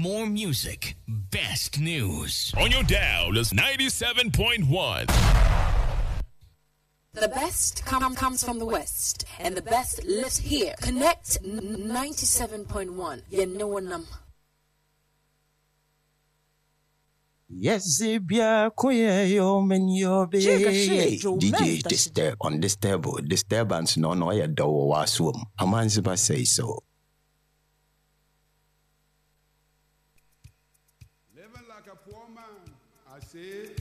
more music, best news. On your dial is 97.1. The best comes from the West, and the best lives here. Connect 97.1. You know what I'm. Yes, Zibia, Koye, yo, men, yo, be. DJ, disturb on this table. Disturbance, no, I adore waswum. A man's about say so. Living like a poor man, I say.